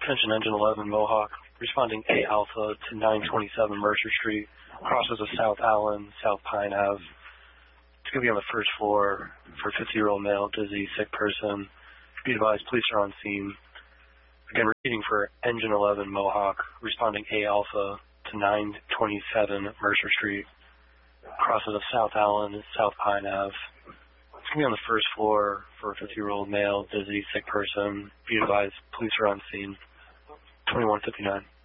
Attention Engine 11 Mohawk, responding A Alpha to 927 Mercer Street, crosses of South Allen, South Pine Ave. It's going to be on the first floor for a 50-year-old male, dizzy, sick person. Be advised, police are on scene. Again, repeating for Engine 11 Mohawk, responding A Alpha to 927 Mercer Street, crosses of South Allen, South Pine Ave. It's going to be on the first floor for a 50-year-old male, dizzy, sick person. Be advised, police are on scene. 2159.